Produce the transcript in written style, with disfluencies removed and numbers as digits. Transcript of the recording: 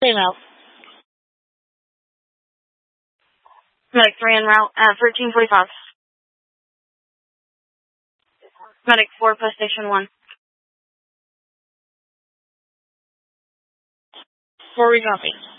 Same route. Medic 3 en route at 1345. Medic 4, post station 1. 4 recopy.